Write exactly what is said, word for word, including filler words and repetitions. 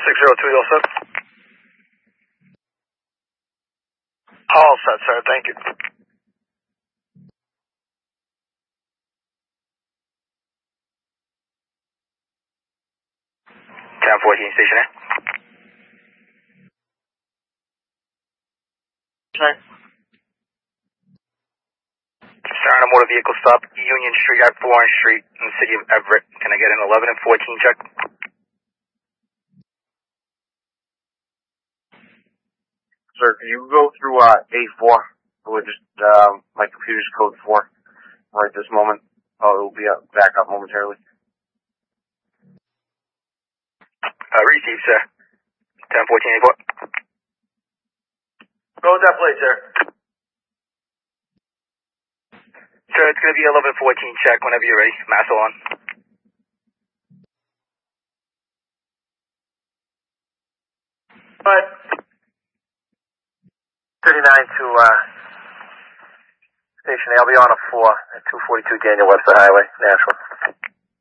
six zero two, you all set? All set, sir. Thank you. ten fourteen, station A. Sir. Starting a motor vehicle stop, Union Street at Florence Street in the city of Everett. Can I get an eleven and fourteen check? Sir, can you go through uh, A four? We're just, um, my computer's code four right this moment. Oh, it will be up, back up momentarily. Uh, receive, sir. ten fourteen eighty-four. Go with that plate, sir. Sir, it's going to be eleven fourteen check whenever you're ready. Massel on. But thirty-nine to uh, Station A. I'll be on a four at two forty-two Daniel Webster Highway, Nashville.